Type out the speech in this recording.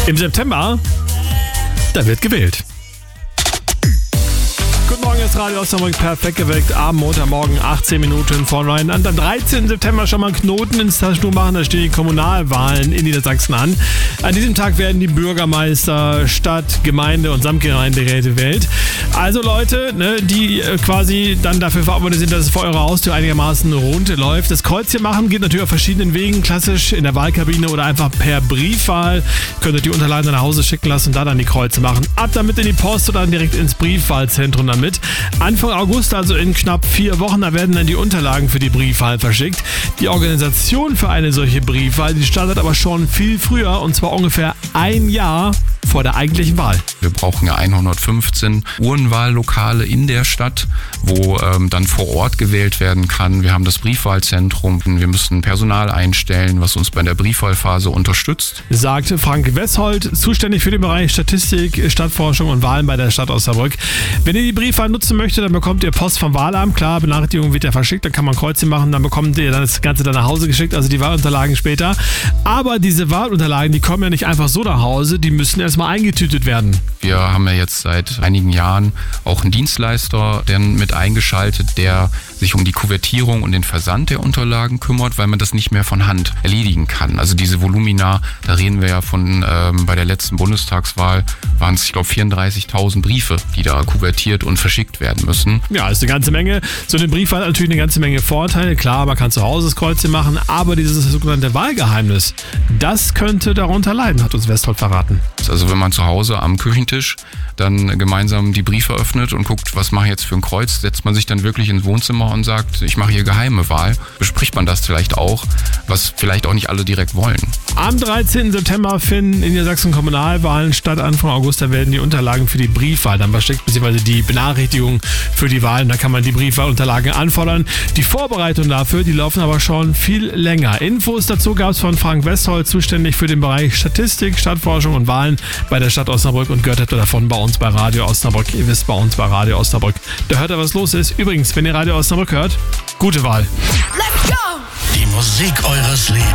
Im September, da wird gewählt. Guten Morgen, das Radio Osnabrück perfekt geweckt. Am Montagmorgen 18 Minuten vor 9. Am 13. September schon mal einen Knoten ins Taschentuch machen. Da stehen die Kommunalwahlen in Niedersachsen an. An diesem Tag werden die Bürgermeister, Stadt-, Gemeinde- und Samtgemeinderäte gewählt. Also Leute, die quasi dann dafür verantwortlich sind, dass es vor eurer Haustür einigermaßen rund läuft. Das Kreuzchen machen geht natürlich auf verschiedenen Wegen. Klassisch in der Wahlkabine oder einfach per Briefwahl. Könnt ihr die Unterlagen dann nach Hause schicken lassen und da dann die Kreuze machen. Ab damit in die Post oder dann direkt ins Briefwahlzentrum damit. Anfang August, also in knapp 4 Wochen, da werden dann die Unterlagen für die Briefwahl verschickt. Die Organisation für eine solche Briefwahl, die startet aber schon viel früher, und zwar ungefähr ein Jahr vor der eigentlichen Wahl. Wir brauchen ja 115 Urnwahllokale in der Stadt, wo dann vor Ort gewählt werden kann. Wir haben das Briefwahlzentrum. Wir müssen Personal einstellen, was uns bei der Briefwahlphase unterstützt. Sagt Frank Westholt, zuständig für den Bereich Statistik, Stadtforschung und Wahlen bei der Stadt Osnabrück. Wenn ihr die Briefwahl nutzen möchtet, dann bekommt ihr Post vom Wahlamt. Klar, Benachrichtigung wird ja verschickt, dann kann man Kreuzchen machen, dann bekommt ihr dann das Ganze dann nach Hause geschickt, also die Wahlunterlagen später. Aber diese Wahlunterlagen, die kommen ja nicht einfach so nach Hause, die müssen erstmal eingetütet werden. Wir haben ja jetzt seit einigen Jahren auch einen Dienstleister, der mit eingeschaltet, der sich um die Kuvertierung und den Versand der Unterlagen kümmert, weil man das nicht mehr von Hand erledigen kann. Also diese Volumina, da reden wir ja von, bei der letzten Bundestagswahl waren es, ich glaube, 34.000 Briefe, die da kuvertiert und verschickt werden müssen. Ja, ist eine ganze Menge. So eine Briefwahl hat natürlich eine ganze Menge Vorteile. Klar, man kann zu Hause das Kreuzchen machen, aber dieses sogenannte Wahlgeheimnis, das könnte darunter leiden, hat uns Westholt verraten. Also wenn man zu Hause am Küchentisch dann gemeinsam die Briefe öffnet und guckt, was mache ich jetzt für ein Kreuz, setzt man sich dann wirklich ins Wohnzimmer und sagt, ich mache hier geheime Wahl. Bespricht man das vielleicht auch, was vielleicht auch nicht alle direkt wollen. Am 13. September finden in Niedersachsen Kommunalwahlen statt. Anfang August, da werden die Unterlagen für die Briefwahl dann verschickt, beziehungsweise die Benachrichtigung für die Wahlen. Da kann man die Briefwahlunterlagen anfordern. Die Vorbereitungen dafür, die laufen aber schon viel länger. Infos dazu gab es von Frank Westholt, zuständig für den Bereich Statistik, Stadtforschung und Wahlen bei der Stadt Osnabrück, und gehört habt ihr davon bei uns bei Radio Osnabrück. Ihr wisst, bei uns bei Radio Osnabrück, da hört ihr, was los ist. Übrigens, wenn ihr Radio Osnabrück hört, gute Wahl. Let's go! Die Musik eures Lebens.